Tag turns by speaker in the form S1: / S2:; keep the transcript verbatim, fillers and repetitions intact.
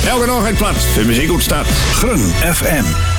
S1: Elke dag en plaats. De muziek ontstaat.
S2: Grun F M.